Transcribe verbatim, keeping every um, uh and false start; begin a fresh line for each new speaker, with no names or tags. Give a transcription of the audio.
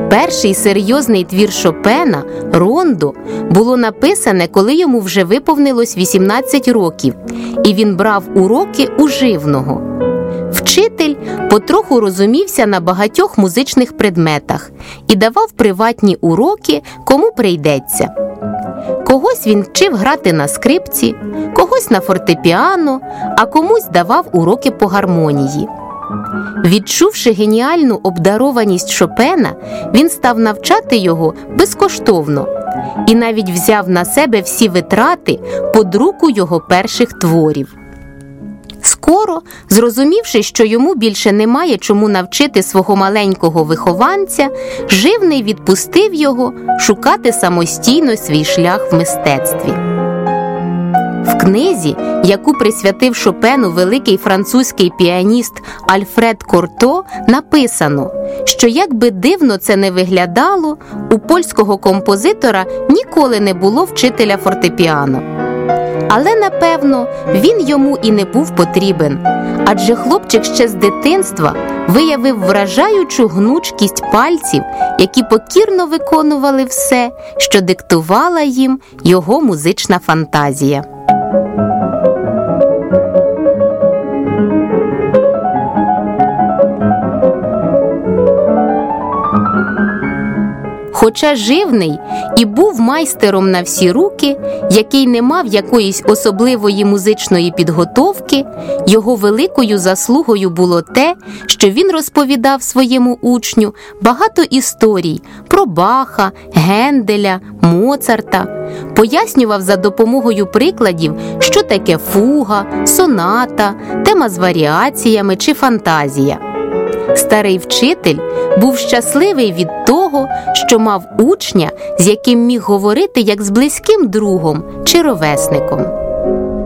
Перший серйозний твір Шопена «Рондо» було написане, коли йому вже виповнилось вісімнадцять років, і він брав уроки у живного. Вчитель потроху розумівся на багатьох музичних предметах і давав приватні уроки, кому прийдеться. Когось він вчив грати на скрипці, когось на фортепіано, а комусь давав уроки по гармонії. Відчувши геніальну обдарованість Шопена, він став навчати його безкоштовно і навіть взяв на себе всі витрати по друку його перших творів. Скоро, зрозумівши, що йому більше немає чому навчити свого маленького вихованця, живний відпустив його шукати самостійно свій шлях в мистецтві. В книзі, яку присвятив Шопену великий французький піаніст Альфред Корто, написано, що як би дивно це не виглядало, у польського композитора ніколи не було вчителя фортепіано. Але, напевно, він йому і не був потрібен, адже хлопчик ще з дитинства виявив вражаючу гнучкість пальців, які покірно виконували все, що диктувала їм його музична фантазія. Хоча живний і був майстером на всі руки, який не мав якоїсь особливої музичної підготовки, його великою заслугою було те, що він розповідав своєму учню багато історій про Баха, Генделя, Моцарта, пояснював за допомогою прикладів, що таке фуга, соната, тема з варіаціями чи фантазія. Старий вчитель був щасливий від того, що мав учня, з яким міг говорити як з близьким другом чи ровесником.